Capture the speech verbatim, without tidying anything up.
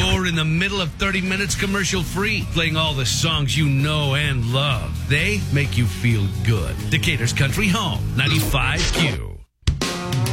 Or in the middle of thirty minutes commercial free, playing all the songs you know and love. They make you feel good. Decatur's Country Home, ninety-five Q.